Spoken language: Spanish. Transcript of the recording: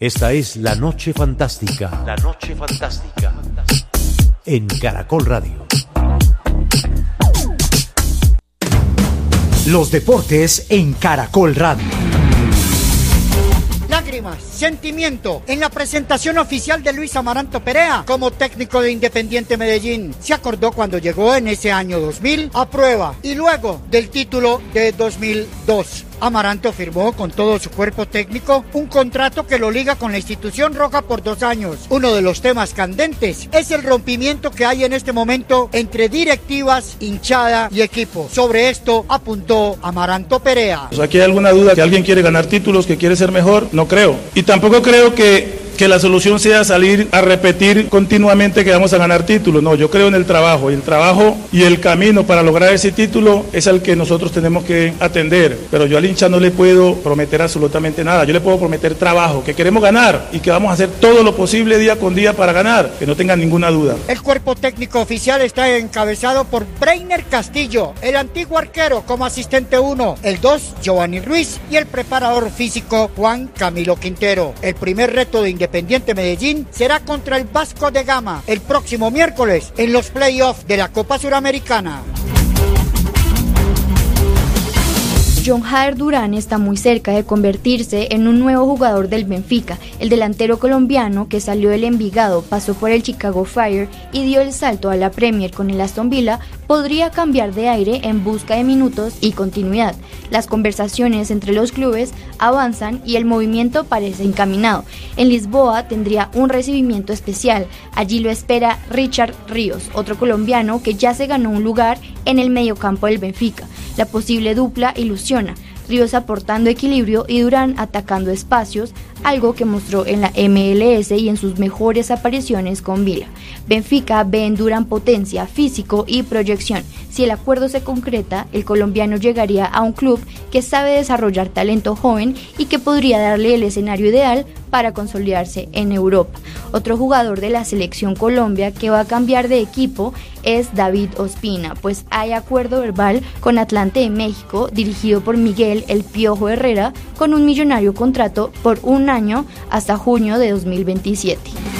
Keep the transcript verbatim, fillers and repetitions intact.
Esta es La Noche Fantástica. La Noche Fantástica. En Caracol Radio. Los deportes en Caracol Radio. Lágrimas, sentimiento en la presentación oficial de Luis Amaranto Perea como técnico de Independiente Medellín. Se acordó cuando llegó en ese año dos mil a prueba y luego del título de dos mil dos. Amaranto firmó con todo su cuerpo técnico un contrato que lo liga con la institución roja por dos años. Uno de los temas candentes es el rompimiento que hay en este momento entre directivas, hinchada y equipo. Sobre esto apuntó Amaranto Perea. Pues aquí hay alguna duda que alguien quiere ganar títulos, que quiere ser mejor, no creo. Y tampoco creo que que la solución sea salir a repetir continuamente que vamos a ganar títulos. No, yo creo en el trabajo, y el trabajo y el camino para lograr ese título es al que nosotros tenemos que atender, pero yo al hincha no le puedo prometer absolutamente nada. Yo le puedo prometer trabajo, que queremos ganar y que vamos a hacer todo lo posible día con día para ganar, que no tengan ninguna duda. El cuerpo técnico oficial está encabezado por Breiner Castillo, el antiguo arquero como asistente uno, el dos, Giovanni Ruiz, y el preparador físico Juan Camilo Quintero. El primer reto de Independiente Medellín será contra el Vasco de Gama el próximo miércoles en los playoffs de la Copa Suramericana. John Jader Durán está muy cerca de convertirse en un nuevo jugador del Benfica. El delantero colombiano que salió del Envigado, pasó por el Chicago Fire y dio el salto a la Premier con el Aston Villa, podría cambiar de aire en busca de minutos y continuidad. Las conversaciones entre los clubes avanzan y el movimiento parece encaminado. En Lisboa tendría un recibimiento especial. Allí lo espera Richard Ríos, otro colombiano que ya se ganó un lugar en el mediocampo del Benfica. La posible dupla ilusiona, Ríos aportando equilibrio y Durán atacando espacios, algo que mostró en la M L S y en sus mejores apariciones con Villa. Benfica ve en Durán potencia, físico y proyección. Si el acuerdo se concreta, el colombiano llegaría a un club que sabe desarrollar talento joven y que podría darle el escenario ideal para consolidarse en Europa. Otro jugador de la selección Colombia que va a cambiar de equipo es David Ospina, pues hay acuerdo verbal con Atlante de México, dirigido por Miguel El Piojo Herrera, con un millonario contrato por un año hasta junio de dos mil veintisiete.